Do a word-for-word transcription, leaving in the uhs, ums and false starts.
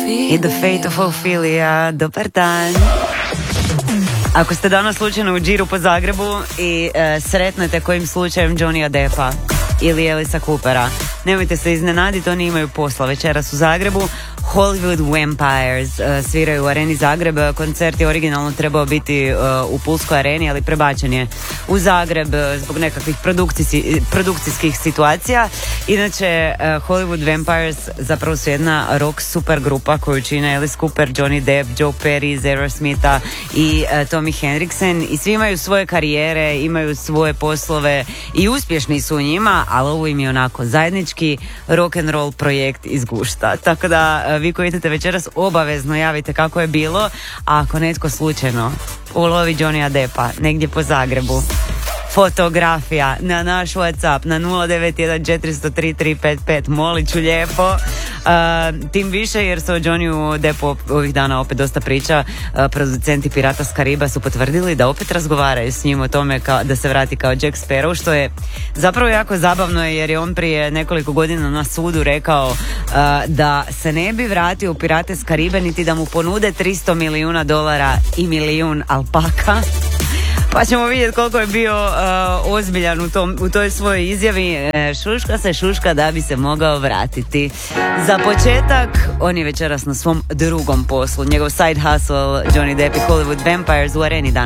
I The Fate of Ophelia. Dobar dan. Ako ste danas slučajno u džiru po Zagrebu i e, sretnete kojim slučajem Johnnyja Deppa ili Elisa Coopera, nemojte se iznenaditi, oni imaju posla večeras u Zagrebu. Hollywood Vampires uh, sviraju u areni Zagreb. Koncert je originalno trebao biti uh, u Pulskoj areni, ali prebačen je u Zagreb uh, zbog nekakvih produkcijski, produkcijskih situacija. Inače, uh, Hollywood Vampires zapravo su jedna rock super grupa koju čine Alice Cooper, Johnny Depp, Joe Perry iz Aerosmitha i uh, Tommy Henriksen, i svi imaju svoje karijere, imaju svoje poslove i uspješni su u njima, ali ovo im je onako zajednički rock and roll projekt iz gušta. Tako da uh, vi koji idete večeras obavezno javite kako je bilo, a ako netko slučajno ulovi Johnnyja Deppa negdje po Zagrebu, fotografija na naš WhatsApp na nula devet jedan četiri zero tri tri pet pet, molit ću lijepo. Uh, tim više jer se o Johnnyju Deppu ovih dana opet dosta priča. Uh, producenti Pirata s Kariba su potvrdili da opet razgovaraju s njim o tome kao, da se vrati kao Jack Sparrow, što je zapravo jako zabavno jer je on prije nekoliko godina na sudu rekao uh, da se ne bi vratio u Pirate s Karibe niti da mu ponude tristo milijuna dolara i milijun alpaka. Pa ćemo vidjeti koliko je bio uh, ozbiljan u, tom, u toj svojoj izjavi. E, šuška se šuška da bi se mogao vratiti. Za početak, on je večeras na svom drugom poslu. Njegov side hustle, Johnny Depp i Hollywood Vampires u areni danas.